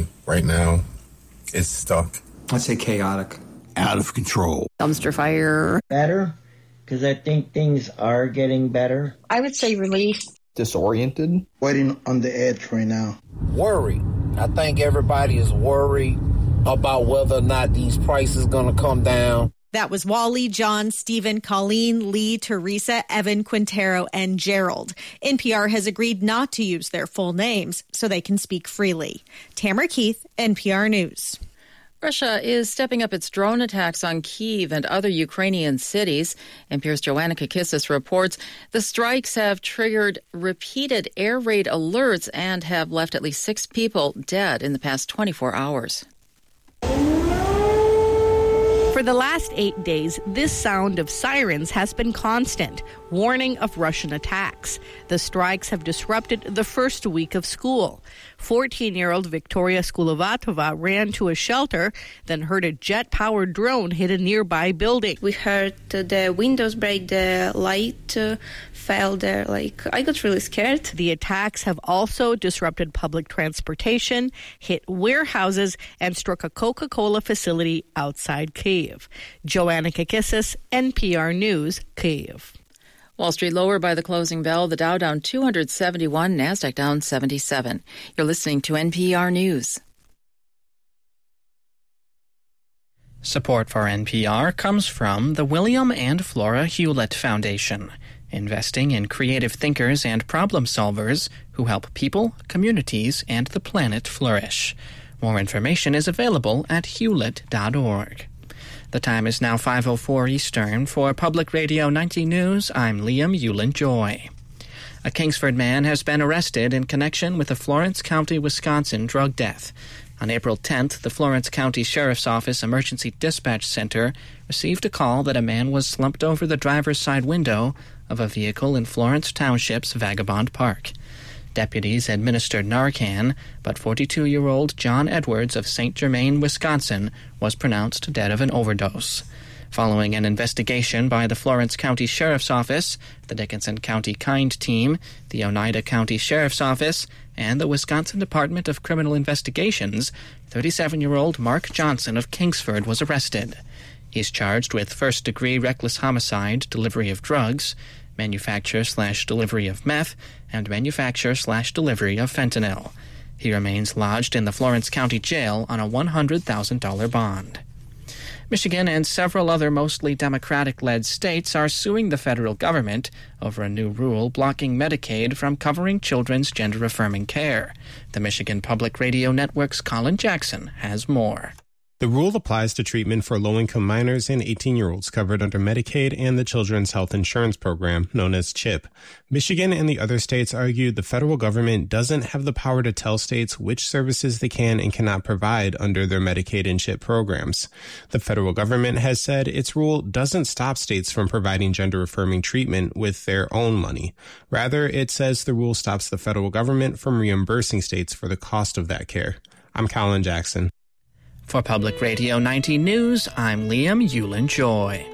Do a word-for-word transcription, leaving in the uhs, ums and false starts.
economy right now is stuck. I'd say chaotic. Out of control. Dumpster fire. Better, because I think things are getting better. I would say relief. Disoriented. Waiting on the edge right now. Worry. I think everybody is worried about whether or not these prices going to come down. That was Wally, John, Stephen, Colleen, Lee, Teresa, Evan, Quintero, and Gerald. N P R has agreed not to use their full names so they can speak freely. Tamara Keith, N P R News. Russia is stepping up its drone attacks on Kyiv and other Ukrainian cities. N P R's Joanna Kakissis reports the strikes have triggered repeated air raid alerts and have left at least six people dead in the past twenty-four hours. For the last eight days, this sound of sirens has been constant, warning of Russian attacks. The strikes have disrupted the first week of school. fourteen-year-old Victoria Skulovatova ran to a shelter, then heard a jet-powered drone hit a nearby building. We heard the windows break, the light uh, fell there. Like, I got really scared. The attacks have also disrupted public transportation, hit warehouses, and struck a Coca-Cola facility outside Kyiv. Joanna Kakissis, N P R News, Kyiv. Wall Street lower by the closing bell. The Dow down two hundred seventy-one, NASDAQ down seventy-seven. You're listening to N P R News. Support for N P R comes from the William and Flora Hewlett Foundation, investing in creative thinkers and problem solvers who help people, communities, and the planet flourish. More information is available at hewlett dot org. The time is now five oh four Eastern. For Public Radio ninety News, I'm Liam Yulin-Joy. A Kingsford man has been arrested in connection with a Florence County, Wisconsin drug death. On April tenth, the Florence County Sheriff's Office Emergency Dispatch Center received a call that a man was slumped over the driver's side window of a vehicle in Florence Township's Vagabond Park. Deputies administered Narcan, but forty-two-year-old John Edwards of Saint Germain, Wisconsin, was pronounced dead of an overdose. Following an investigation by the Florence County Sheriff's Office, the Dickinson County Kind Team, the Oneida County Sheriff's Office, and the Wisconsin Department of Criminal Investigations, thirty-seven-year-old Mark Johnson of Kingsford was arrested. He's charged with first-degree reckless homicide, delivery of drugs, manufacture slash delivery of meth, and manufacture slash delivery of fentanyl. He remains lodged in the Florence County Jail on a one hundred thousand dollars bond. Michigan and several other mostly Democratic-led states are suing the federal government over a new rule blocking Medicaid from covering children's gender-affirming care. The Michigan Public Radio Network's Colin Jackson has more. The rule applies to treatment for low-income minors and eighteen-year-olds covered under Medicaid and the Children's Health Insurance Program, known as CHIP. Michigan and the other states argued the federal government doesn't have the power to tell states which services they can and cannot provide under their Medicaid and CHIP programs. The federal government has said its rule doesn't stop states from providing gender-affirming treatment with their own money. Rather, it says the rule stops the federal government from reimbursing states for the cost of that care. I'm Colin Jackson. For Public Radio ninety News, I'm Liam Yulin-Joy.